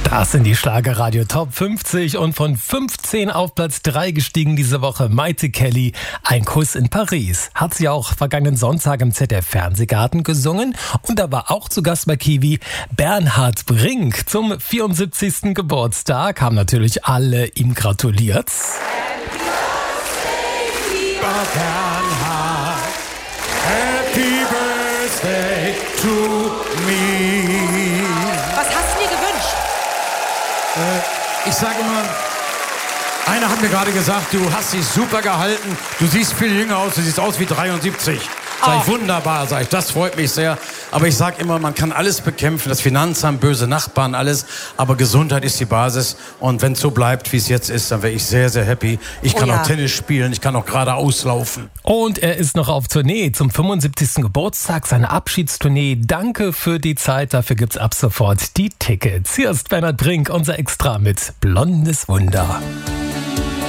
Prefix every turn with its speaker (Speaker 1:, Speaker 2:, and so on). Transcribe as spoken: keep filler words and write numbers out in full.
Speaker 1: Das sind die Schlagerradio Top fünfzig und von fünfzehn auf Platz drei gestiegen diese Woche Maite Kelly, Ein Kuss in Paris. Hat sie auch vergangenen Sonntag im Z D F-Fernsehgarten gesungen und da war auch zu Gast bei Kiwi Bernhard Brink. Zum vierundsiebzigsten Geburtstag haben natürlich alle ihm gratuliert.
Speaker 2: Bernhard, Happy Birthday to me.
Speaker 3: Was hast du dir gewünscht?
Speaker 2: Äh, ich sage immer, einer hat mir gerade gesagt, du hast dich super gehalten, du siehst viel jünger aus, du siehst aus wie dreiundsiebzig. Sag ich,
Speaker 3: Oh.
Speaker 2: wunderbar, sag ich, das freut mich sehr. Aber ich sag immer, man kann alles bekämpfen, das Finanzamt, böse Nachbarn, alles. Aber Gesundheit ist die Basis. Und wenn es so bleibt, wie es jetzt ist, dann wäre ich sehr, sehr happy. Ich kann
Speaker 3: Oh ja.
Speaker 2: auch Tennis spielen, ich kann auch geradeaus laufen.
Speaker 1: Und er ist noch auf Tournee zum fünfundsiebzigsten Geburtstag, seine Abschiedstournee. Danke für die Zeit, dafür gibt's ab sofort die Tickets. Hier ist Bernhard Brink, unser Extra mit Blondes Wunder.